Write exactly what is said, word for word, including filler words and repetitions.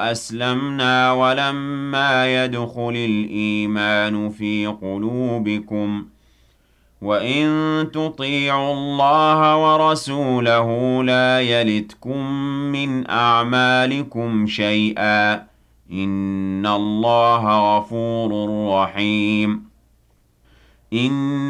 وأسلمنا ولما يدخل الإيمان في قلوبكم ۖ وَإِن تُطِيعُوا اللَّهَ وَرَسُولَهُ لَا يَلِتْكُم مِّنْ أَعْمَالِكُمْ شَيْئًا ۚ إِنَّ اللَّهَ غَفُورٌ رَّحِيمٌ.